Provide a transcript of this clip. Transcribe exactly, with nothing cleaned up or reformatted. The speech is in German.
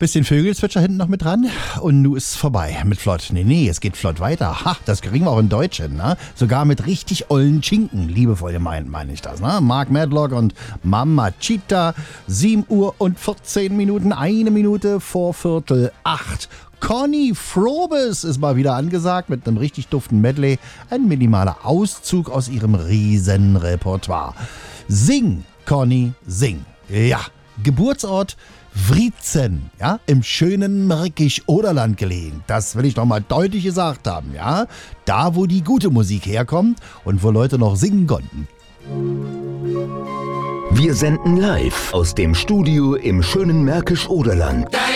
Bisschen Vögelzwitscher hinten noch mit dran und nu ist vorbei mit flott. Nee, nee, es geht flott weiter. Ha, das kriegen wir auch in Deutsch hin, ne? Sogar mit richtig ollen Schinken, liebevoll gemeint, meine ich das, ne? Mark Medlock und Mama Chita, sieben Uhr und vierzehn Minuten, eine Minute vor Viertel acht. Conny Frobes ist mal wieder angesagt mit einem richtig duften Medley. Ein minimaler Auszug aus ihrem riesen Repertoire. Sing, Conny, sing. Ja, Geburtsort Wriezen, ja, im schönen Märkisch-Oderland gelegen. Das will ich noch mal deutlich gesagt haben, ja. Da, wo die gute Musik herkommt und wo Leute noch singen konnten. Wir senden live aus dem Studio im schönen Märkisch-Oderland.